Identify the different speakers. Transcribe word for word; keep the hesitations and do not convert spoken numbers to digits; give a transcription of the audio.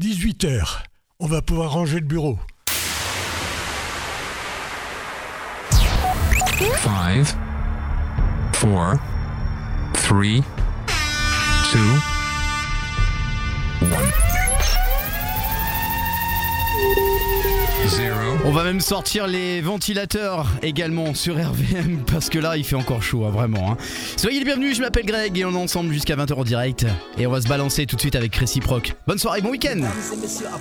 Speaker 1: dix-huit heures. On va pouvoir ranger le bureau.
Speaker 2: Five, four, three, two, one. Zero.
Speaker 3: On va même sortir les ventilateurs également sur R V M parce que là il fait encore chaud, hein, vraiment. Hein. Soyez les bienvenus, je m'appelle Greg et on est ensemble jusqu'à vingt heures en direct. Et on va se balancer tout de suite avec Réciproque. Bonne soirée, bon week-end.